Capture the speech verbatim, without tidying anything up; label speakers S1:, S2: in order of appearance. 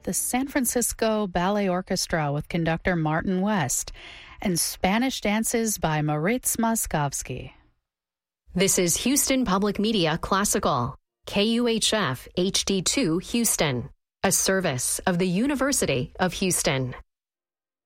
S1: the San Francisco Ballet Orchestra with conductor Martin West, and Spanish dances by Moritz Moskowski.
S2: This is Houston Public Media Classical, K U H F H D two Houston, a service of the University of Houston.